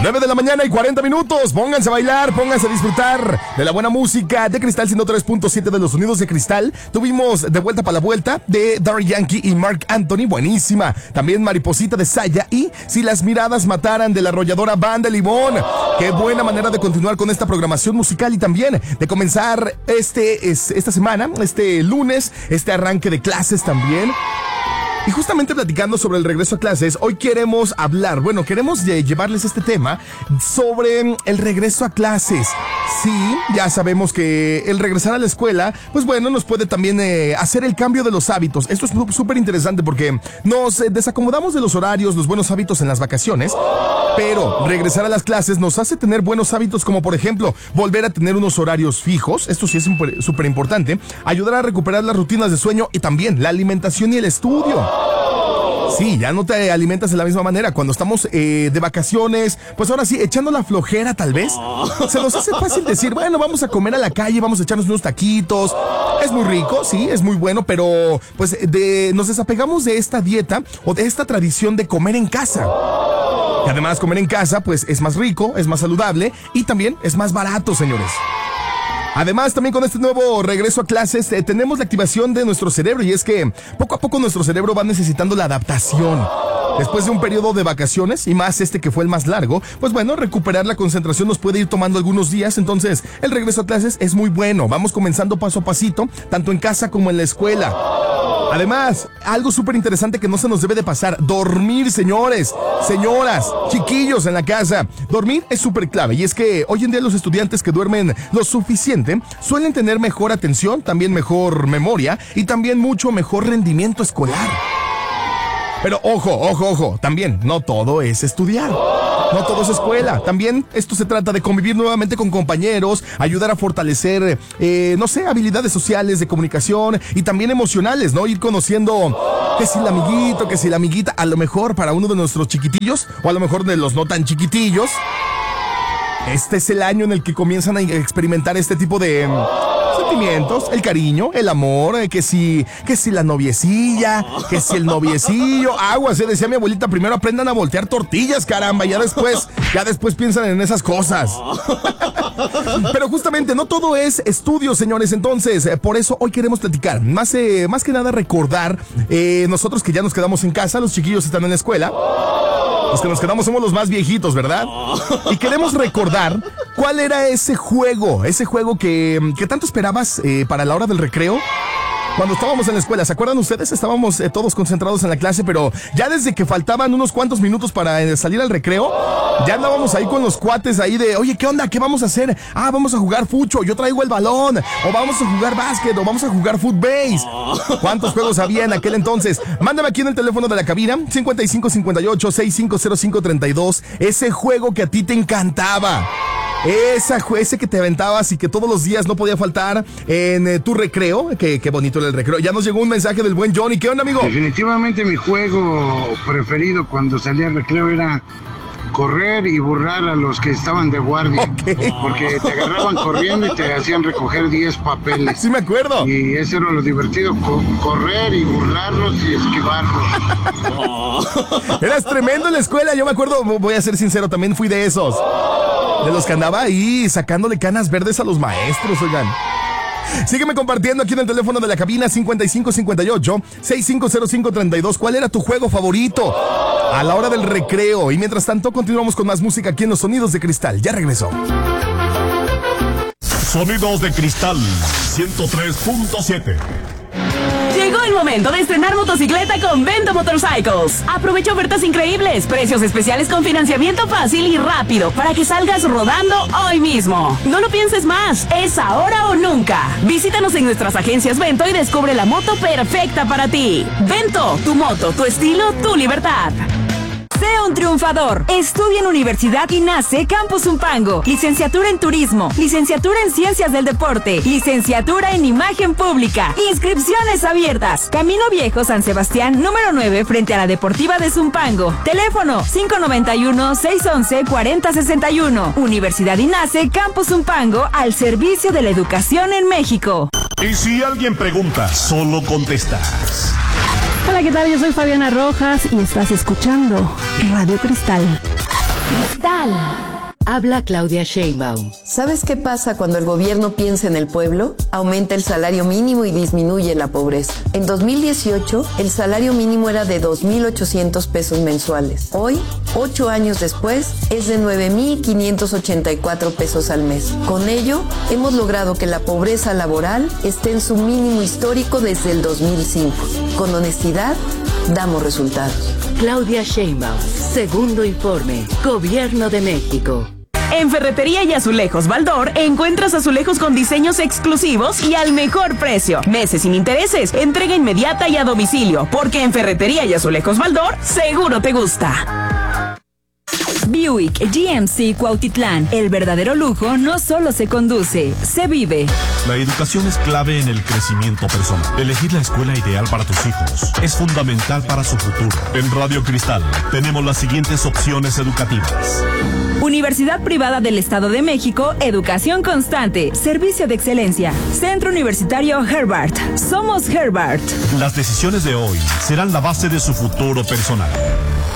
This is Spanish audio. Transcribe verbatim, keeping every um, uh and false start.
nueve de la mañana y cuarenta minutos. Pónganse a bailar, pónganse a disfrutar de la buena música de Cristal ciento tres punto siete de los sonidos de Cristal. Tuvimos De Vuelta para la Vuelta de Daddy Yankee y Marc Anthony, buenísima. También Mariposita de Saya y Si las miradas mataran de la arrolladora Banda Limón. Qué buena manera de continuar con esta programación musical y también de comenzar este, es, esta semana, este lunes, este arranque de clases también. Y justamente platicando sobre el regreso a clases, hoy queremos hablar, bueno, queremos llevarles este tema sobre el regreso a clases. Sí, ya sabemos que el regresar a la escuela, pues bueno, nos puede también eh, hacer el cambio de los hábitos. Esto es súper interesante porque nos eh, desacomodamos de los horarios, los buenos hábitos en las vacaciones, pero regresar a las clases nos hace tener buenos hábitos como, por ejemplo, volver a tener unos horarios fijos. Esto sí es súper importante. Ayudar a recuperar las rutinas de sueño y también la alimentación y el estudio. Sí, ya no te alimentas de la misma manera. Cuando estamos eh, de vacaciones, pues ahora sí, echando la flojera tal vez, se nos hace fácil decir, bueno, vamos a comer a la calle, vamos a echarnos unos taquitos. Es muy rico, sí, es muy bueno, pero pues de, nos desapegamos de esta dieta o de esta tradición de comer en casa. Y además comer en casa, pues es más rico, es más saludable y también es más barato, señores. Además, también con este nuevo regreso a clases, eh, tenemos la activación de nuestro cerebro y es que poco a poco nuestro cerebro va necesitando la adaptación. Después de un periodo de vacaciones, y más este que fue el más largo, pues bueno, recuperar la concentración nos puede ir tomando algunos días, entonces el regreso a clases es muy bueno. Vamos comenzando paso a pasito, tanto en casa como en la escuela. Además, algo súper interesante que no se nos debe de pasar, dormir, señores, señoras, chiquillos en la casa. Dormir es súper clave y es que hoy en día los estudiantes que duermen lo suficiente suelen tener mejor atención, también mejor memoria y también mucho mejor rendimiento escolar. Pero ojo, ojo, ojo, también no todo es estudiar. No todo es escuela. También esto se trata de convivir nuevamente con compañeros, ayudar a fortalecer, eh, no sé, habilidades sociales, de comunicación y también emocionales, ¿no? Ir conociendo que si el amiguito, que si la amiguita, a lo mejor para uno de nuestros chiquitillos, o a lo mejor de los no tan chiquitillos, este es el año en el que comienzan a experimentar este tipo de sentimientos, el cariño, el amor, eh, que si, que si la noviecilla, que si el noviecillo, aguas, eh, decía mi abuelita, primero aprendan a voltear tortillas, caramba, ya después, ya después piensan en esas cosas. Pero justamente no todo es estudio, señores, entonces, eh, por eso hoy queremos platicar, más, eh, más que nada recordar, eh, nosotros que ya nos quedamos en casa, los chiquillos están en la escuela. Los que nos quedamos somos los más viejitos, ¿verdad? Y queremos recordar cuál era ese juego, ese juego que, que tanto esperabas eh, para la hora del recreo. Cuando estábamos en la escuela, ¿se acuerdan ustedes? Estábamos eh, todos concentrados en la clase, pero ya desde que faltaban unos cuantos minutos para eh, salir al recreo, ya andábamos ahí con los cuates ahí de, oye, ¿qué onda? ¿Qué vamos a hacer? Ah, vamos a jugar fucho, yo traigo el balón, o vamos a jugar básquet, o vamos a jugar footbase. ¿Cuántos juegos había en aquel entonces? Mándame aquí en el teléfono de la cabina, cincuenta y cinco cincuenta y ocho, sesenta y cinco cero cinco treinta y dos, ese juego que a ti te encantaba. Esa, ese que te aventabas y que todos los días no podía faltar en eh, tu recreo. Qué, qué bonito era el recreo. Ya nos llegó un mensaje del buen Johnny. ¿Qué onda, amigo? Definitivamente mi juego preferido cuando salía al recreo era correr y burlar a los que estaban de guardia. Okay. Porque te agarraban corriendo y te hacían recoger diez papeles. Sí me acuerdo. Y eso era lo divertido, co- correr y burlarlos y esquivarlos. Eras tremendo en la escuela. Yo me acuerdo, voy a ser sincero, también fui de esos. De los que andaba ahí sacándole canas verdes a los maestros, oigan. Sígueme compartiendo aquí en el teléfono de la cabina cincuenta y cinco cincuenta y ocho, sesenta y cinco cero cinco treinta y dos. ¿Cuál era tu juego favorito a la hora del recreo? Y mientras tanto, continuamos con más música aquí en Los Sonidos de Cristal. Ya regresó. Sonidos de Cristal ciento tres punto siete. Llegó el momento de estrenar motocicleta con Vento Motorcycles. Aprovecha ofertas increíbles, precios especiales con financiamiento fácil y rápido para que salgas rodando hoy mismo. No lo pienses más, es ahora o nunca. Visítanos en nuestras agencias Vento y descubre la moto perfecta para ti. Vento, tu moto, tu estilo, tu libertad. Sea un triunfador. Estudia en Universidad INACE Campus Zumpango. Licenciatura en Turismo. Licenciatura en Ciencias del Deporte. Licenciatura en Imagen Pública. Inscripciones abiertas. Camino Viejo San Sebastián, número nueve, frente a la Deportiva de Zumpango. Teléfono cinco noventa y uno, seiscientos once, cuarenta sesenta y uno. Universidad INACE Campus Zumpango, al servicio de la educación en México. Y si alguien pregunta, solo contestas. Hola, ¿qué tal? Yo soy Fabiana Rojas y estás escuchando Radio Cristal. Cristal. Habla Claudia Sheinbaum. ¿Sabes qué pasa cuando el gobierno piensa en el pueblo? Aumenta el salario mínimo y disminuye la pobreza. En dos mil dieciocho, el salario mínimo era de dos mil ochocientos pesos mensuales. Hoy, ocho años después, es de nueve mil quinientos ochenta y cuatro pesos al mes. Con ello, hemos logrado que la pobreza laboral esté en su mínimo histórico desde el dos mil cinco. Con honestidad, damos resultados. Claudia Sheinbaum. Segundo informe. Gobierno de México. En Ferretería y Azulejos Baldor encuentras azulejos con diseños exclusivos y al mejor precio. Meses sin intereses, entrega inmediata y a domicilio, porque en Ferretería y Azulejos Baldor seguro te gusta. Buick G M C Cuautitlán. El verdadero lujo no solo se conduce, se vive. La educación es clave en el crecimiento personal. Elegir la escuela ideal para tus hijos es fundamental para su futuro. En Radio Cristal tenemos las siguientes opciones educativas. Universidad Privada del Estado de México, educación constante, servicio de excelencia. Centro Universitario Herbart. Somos Herbart. Las decisiones de hoy serán la base de su futuro personal.